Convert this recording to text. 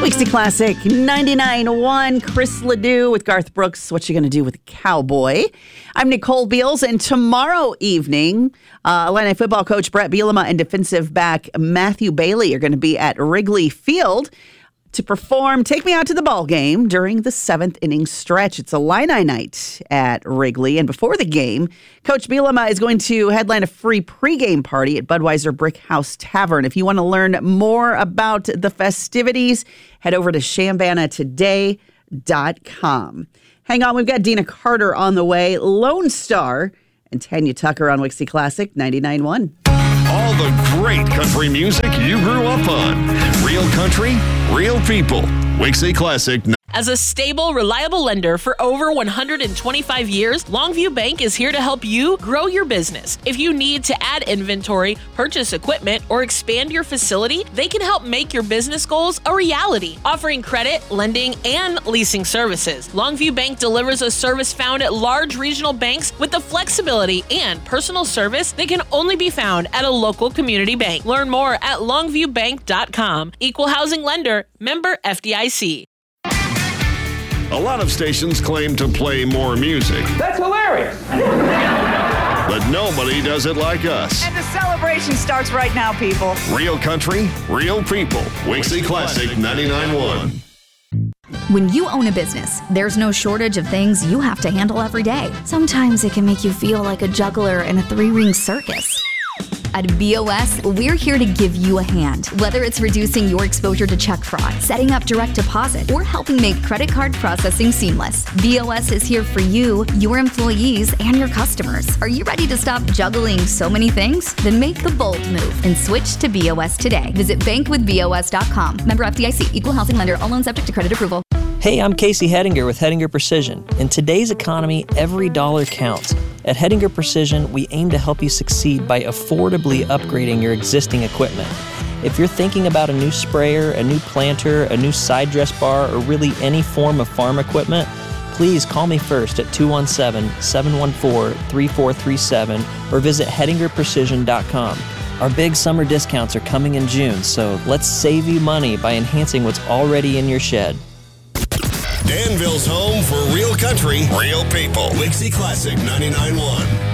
Wixie Classic 99.1, Chris Ledoux with Garth Brooks, What You Gonna Do with a Cowboy? I'm Nicole Beals, and tomorrow evening, Illini football coach Brett Bielema and defensive back Matthew Bailey are going to be at Wrigley Field to perform Take Me Out to the Ball Game during the 7th inning stretch. It's Illini night at Wrigley, and before the game, Coach Bielema is going to headline a free pregame party at Budweiser Brick House Tavern. If you want to learn more about the festivities, head over to Shambanatoday.com. Hang on, we've got Dina Carter on the way, Lone Star, and Tanya Tucker on Wixie Classic 99.1. All the great country music you grew up on. Real country, real people. Wixie Classic. As a stable, reliable lender for over 125 years, Longview Bank is here to help you grow your business. If you need to add inventory, purchase equipment, or expand your facility, they can help make your business goals a reality, offering credit, lending, and leasing services. Longview Bank delivers a service found at large regional banks with the flexibility and personal service that can only be found at a local community bank. Learn more at longviewbank.com. Equal housing lender, member FDIC. A lot of stations claim to play more music. That's hilarious. But nobody does it like us. And the celebration starts right now, people. Real country, real people. Wixie Classic 99.1. When you own a business, there's no shortage of things you have to handle every day. Sometimes it can make you feel like a juggler in a 3-ring circus. At BOS, we're here to give you a hand. Whether it's reducing your exposure to check fraud, setting up direct deposit, or helping make credit card processing seamless, BOS is here for you, your employees, and your customers. Are you ready to stop juggling so many things? Then make the bold move and switch to BOS today. Visit bankwithbos.com. Member FDIC, equal housing lender, all loans subject to credit approval. Hey, I'm Casey Hedinger with Hedinger Precision. In today's economy, every dollar counts. At Hedinger Precision, we aim to help you succeed by affordably upgrading your existing equipment. If you're thinking about a new sprayer, a new planter, a new side dress bar, or really any form of farm equipment, please call me first at 217-714-3437 or visit HedingerPrecision.com. Our big summer discounts are coming in June, so let's save you money by enhancing what's already in your shed. Danville's home for real country, real people. Wixie Classic 99.1.